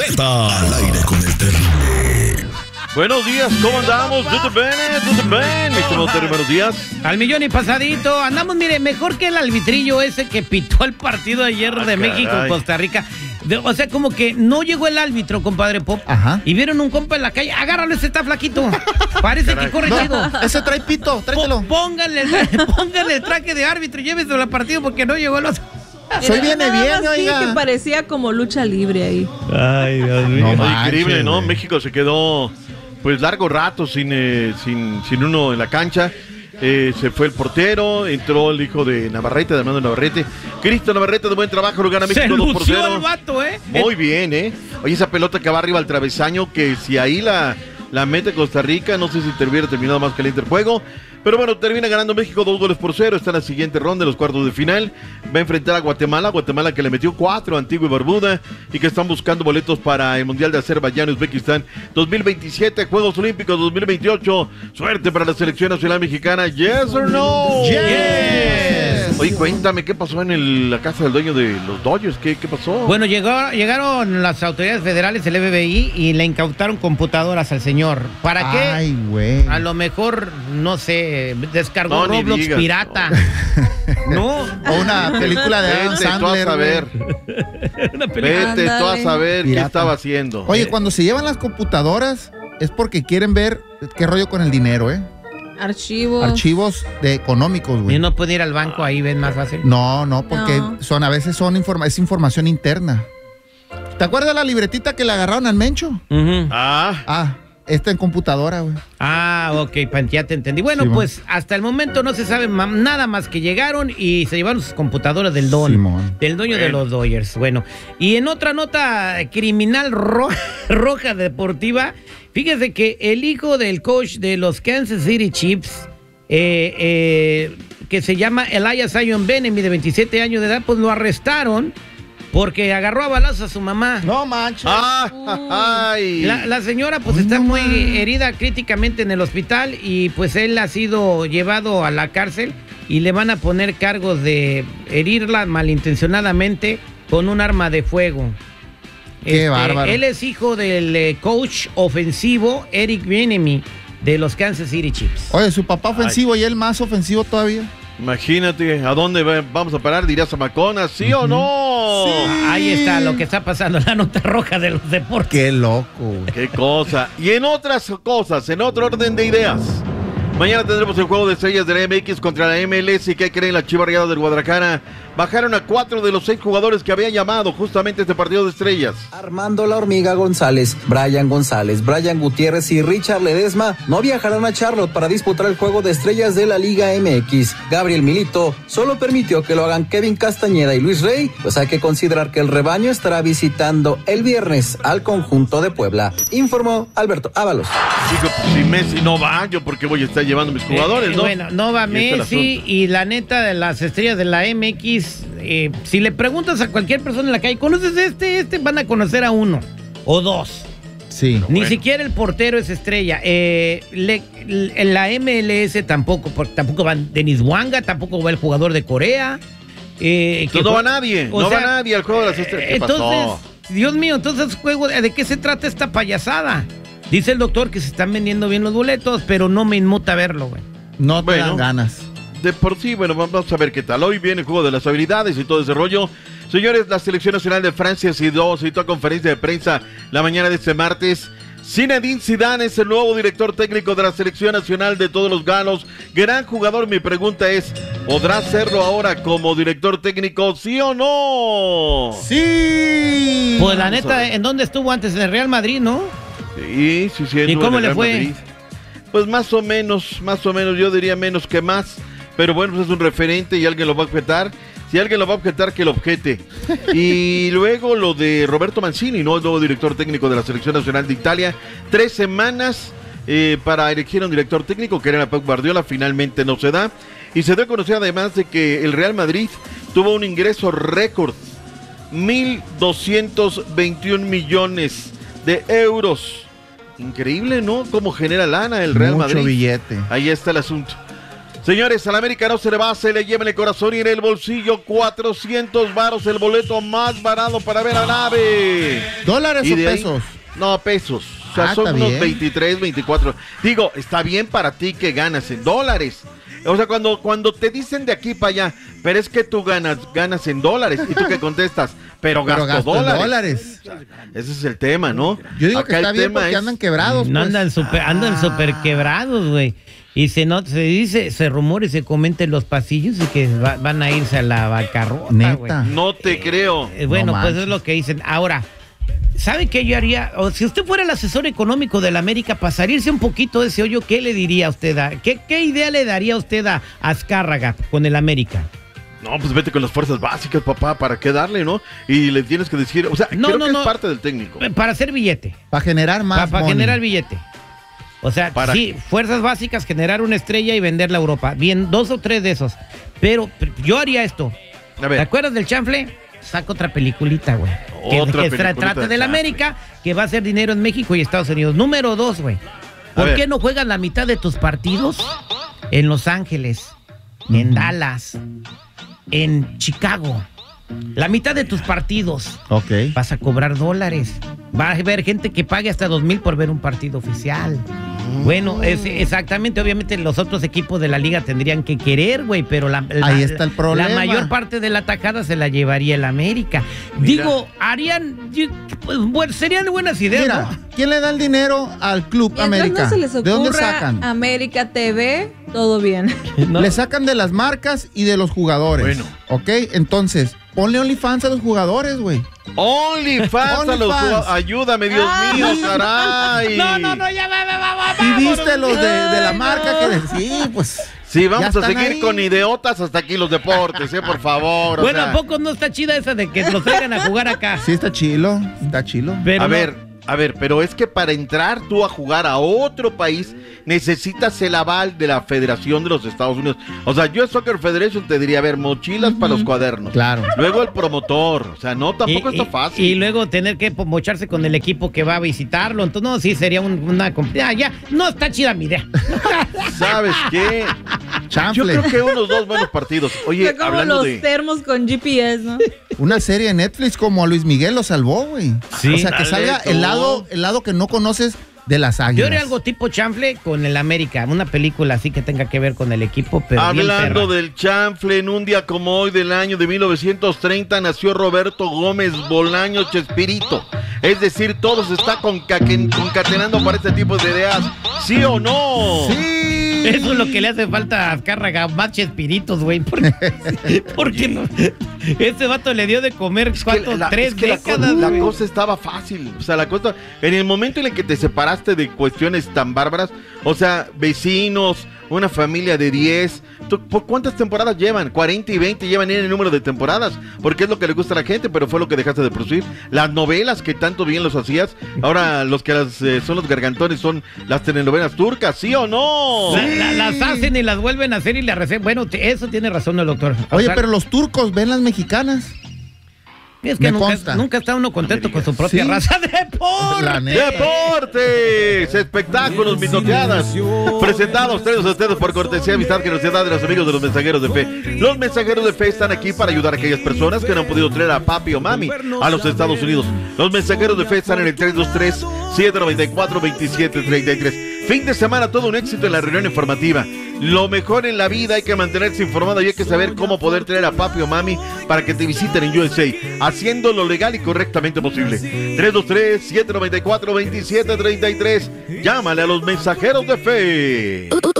Z. Al aire con el terrible. Buenos días, ¿cómo andamos? ¿Todo bien? Mi estimado Terry, buenos días. Al millón y pasadito. Andamos, mire, mejor que el arbitrillo ese que pitó el partido ayer de México-Costa Rica. O sea, como que no llegó el árbitro, compadre Pop. Ajá. Y vieron un compa en la calle. Agárralo, ese está flaquito. Parece que corre chido. Ese trae pito, tráetelo. Pónganle el traje de árbitro y lléveselo al partido porque no llegó el otro. Soy viene bien, oiga. Sí, que parecía como lucha libre ahí. Ay, Dios mío. No Increíble, manches, ¿no? güey. México se quedó, pues, largo rato sin uno en la cancha. Se fue el portero, entró el hijo de Navarrete, de Armando Navarrete. Cristo Navarrete, de buen trabajo, lo gana Se México 2-0. lució el vato, Muy bien, Oye, esa pelota que va arriba al travesaño, que si ahí la mete Costa Rica, no sé si te hubiera terminado más caliente el juego. Pero bueno, termina ganando México 2-0. Está en la siguiente ronda, en los cuartos de final. Va a enfrentar a Guatemala que le metió 4 a Antigua y Barbuda y que están buscando boletos para el Mundial de Azerbaiyán y Uzbekistán 2027, Juegos Olímpicos 2028. Suerte para la selección nacional mexicana. ¿Yes or no? Yes. Oye, cuéntame, ¿qué pasó en la casa del dueño de los Dodgers? ¿Qué pasó? Bueno, llegaron las autoridades federales, el FBI, y le incautaron computadoras al señor. ¿Para qué? Ay, güey. A lo mejor, no sé, descargó No, ni Roblox digas. pirata. No. O una película de Adam Vete tú a Sandler, saber. Una película. Vete tú a saber qué Pirata. estaba haciendo. Oye, cuando se llevan las computadoras es porque quieren ver qué rollo con el dinero, Archivos. Archivos económicos, Y güey. no pueden ir al banco, ahí ven más fácil. No, porque No. a veces es información interna. ¿Te acuerdas la libretita que le agarraron al Mencho? Ujú. Esta en computadora, güey. Ok, ya te entendí. Bueno, Simón. pues hasta el momento no se sabe nada más que llegaron y se llevaron sus computadoras del Simón. del dueño de los Dodgers. Bueno, y en otra nota criminal roja deportiva, fíjese que el hijo del coach de los Kansas City Chiefs, que se llama Elias Zion Benemy, de 27 años de edad, pues lo arrestaron porque agarró a balazos a su mamá. No manches. ¡Ay! La señora pues está muy herida críticamente en el hospital y pues él ha sido llevado a la cárcel y le van a poner cargos de herirla malintencionadamente con un arma de fuego. Qué bárbaro. Él es hijo del coach ofensivo Eric Bieniemy de los Kansas City Chiefs. Oye, su papá ofensivo y él más ofensivo todavía. Imagínate, ¿a dónde vamos a parar? ¿Dirías a Macona? ¿Sí o no? Ahí está lo que está pasando en la nota roja de los deportes. Qué loco, güey. ¡Qué cosa! Y en otras cosas, en otro orden de ideas. Mañana tendremos el juego de estrellas de la MX contra la MLS. ¿Y qué creen? Las Chivas Rayadas del Guadalajara bajaron a 4 de los 6 jugadores que habían llamado justamente este partido de estrellas. Armando La Hormiga González, Brian Gutiérrez y Richard Ledesma no viajarán a Charlotte para disputar el juego de estrellas de la Liga MX. Gabriel Milito solo permitió que lo hagan Kevin Castañeda y Luis Rey, pues hay que considerar que el rebaño estará visitando el viernes al conjunto de Puebla. Informó Alberto Ábalos. Digo, pues, si Messi no va, yo porque voy a estar llevando mis jugadores, ¿no? Bueno, no va Y este es el Messi asunto. y la neta de las estrellas de la MX, si le preguntas a cualquier persona en la calle, ¿conoces este? Van a conocer a uno o dos. Sí. Ni bueno. siquiera el portero es estrella. En la MLS tampoco va Denis Wanga, tampoco va el jugador de Corea. Entonces no va nadie, o no sea, va nadie al juego de las estrellas. ¿Qué entonces, pasó? Dios mío, entonces, ¿de qué se trata esta payasada? Dice el doctor que se están vendiendo bien los boletos, pero no me inmuta verlo, güey. No te Bueno. dan ganas. De por sí, bueno, vamos a ver qué tal. Hoy viene el juego de las habilidades y todo ese rollo. Señores, la Selección Nacional de Francia citó a conferencia de prensa la mañana de este martes. Zinedine Zidane es el nuevo director técnico de la Selección Nacional de todos los galos. Gran jugador, mi pregunta es, ¿podrá hacerlo ahora como director técnico, sí o no? Sí. Pues la neta, ¿en dónde estuvo antes? En el Real Madrid, ¿no? Sí, ¿Y cómo le fue? Pues más o menos, yo diría menos que más. Pero bueno, pues es un referente y alguien lo va a objetar. Si alguien lo va a objetar, que lo objete. Y luego lo de Roberto Mancini, ¿no? El nuevo director técnico de la Selección Nacional de Italia. 3 semanas para elegir a un director técnico, que era Pep Guardiola, finalmente no se da. Y se dio a conocer además de que el Real Madrid tuvo un ingreso récord. 1.221 millones de euros. Increíble, ¿no? Cómo genera lana el Real Madrid. Mucho billete. Ahí está el asunto. Señores, al América no se le va, se le lleva en el corazón y en el bolsillo 400 varos, el boleto más barato para ver a Nave. ¿Dólares ¿Y o de ahí? pesos? No, pesos. O sea, son está unos bien. 23, 24. Digo, está bien para ti que ganas en dólares. O sea, cuando te dicen de aquí para allá, pero es que tú ganas en dólares. ¿Y tú qué contestas? Pero gasto en dólares. dólares. Ese es el tema, ¿no? Yo digo que Acá está el bien tema porque es- andan quebrados. No pues. andan súper quebrados, güey. Y se dice, se rumora y se comenta en los pasillos y que van a irse a la bancarrota, Neta. güey. No te creo. Bueno, No pues manches. es lo que dicen. Ahora, ¿sabe qué yo haría? O si usted fuera el asesor económico de la América, para salirse un poquito de ese hoyo, ¿qué le diría a usted? ¿Qué idea le daría a usted a Azcárraga con el América? No, pues vete con las fuerzas básicas, papá, ¿para qué darle, no? Y le tienes que decir, o sea, creo que es parte del técnico. Para hacer billete. Para generar más Para money. generar billete. O sea, ¿Para sí, fuerzas básicas, generar una estrella y venderla a Europa. Bien, 2 o 3 de esos. Pero yo haría esto. A ¿Te ver, acuerdas del chanfle? Saca otra peliculita, güey. Otra Que peliculita trate de del chanfle. América, que va a hacer dinero en México y Estados Unidos. Número 2, güey. A ¿Por ver. qué no juegas la mitad de tus partidos en Los Ángeles, en Dallas, en Chicago? La mitad de tus partidos. Ok. Vas a cobrar dólares. Va a haber gente que pague hasta 2,000 por ver un partido oficial. Bueno, exactamente, obviamente los otros equipos de la liga tendrían que querer, güey, pero Ahí está el problema. la mayor parte de la tajada se la llevaría el América. Mira. Digo, pues, serían buenas ideas, Mira, ¿quién le da el dinero al Club Mientras América? no se les ¿De dónde ocurra sacan? América TV, todo bien. ¿no? Le sacan de las marcas y de los jugadores. Bueno. Ok, entonces, ponle OnlyFans a los jugadores, güey. OnlyFans a los OnlyFans. ayúdame, Dios mío, caray. No, ya va. Y viste los de la marca que sí, pues. Sí, vamos ya a están seguir ahí. con idiotas hasta aquí los deportes, por favor. o Bueno, sea. ¿a poco no está chida esa de que los traigan a jugar acá? Sí, está chilo, está chilo. Pero A no- ver, pero es que para entrar tú a jugar a otro país necesitas el aval de la Federación de los Estados Unidos. O sea, yo Soccer Federation te diría, a ver, mochilas para los cuadernos. Claro. Luego el promotor, o sea, no, tampoco está fácil. Y luego tener que mocharse con el equipo que va a visitarlo. Entonces, no, sí, sería una... Ya, no está chida mi idea. ¿Sabes qué? Yo Chanfle. creo que unos 2 buenos partidos. Oye, Fue como hablando los de... termos con GPS, ¿no? Una serie de Netflix como a Luis Miguel lo salvó, güey. Sí. O sea, que Dale, salga tú. el lado que no conoces de las Yo águilas. haría algo tipo chanfle con el América. Una película así que tenga que ver con el equipo, pero bien Hablando perra. del chanfle, en un día como hoy del año de 1930 nació Roberto Gómez Bolaño Chespirito. Es decir, todo se está concatenando para este tipo de ideas. ¿Sí o no? Sí. Eso es lo que le hace falta a Azcárraga, más chespiritos, güey. Porque no, ese vato le dio de comer, Es que ¿cuánto? 3 es que décadas, la güey. cosa estaba fácil. O sea, la cosa, en el momento en el que te separaste de cuestiones tan bárbaras, o sea, vecinos, una familia de 10, ¿por cuántas temporadas llevan? 40 y 20 llevan en el número de temporadas, porque es lo que le gusta a la gente, pero fue lo que dejaste de producir. Las novelas que tanto bien los hacías, ahora los que son los gargantones son las telenovelas turcas, ¿sí o no? Las hacen y las vuelven a hacer y las recetan. Bueno, eso tiene razón el doctor. O Oye, sea, pero los turcos ven las mexicanas. es que me consta. nunca está uno contento No me con su digas. propia Sí. raza. ¡Deporte! La neta. Deportes, espectáculos, mitoteadas, presentados, traídos a ustedes por cortesía y amistad que nos da de los amigos de los Mensajeros de Fe. Los Mensajeros de Fe están aquí para ayudar a aquellas personas que no han podido traer a papi o mami a los Estados Unidos. Los Mensajeros de Fe están en el 323-794-2733. Fin de semana, todo un éxito en la reunión informativa. Lo mejor en la vida, hay que mantenerse informado y hay que saber cómo poder traer a papi o mami para que te visiten en USA, haciendo lo legal y correctamente posible. 323-794-2733. Llámale a los Mensajeros de Fe.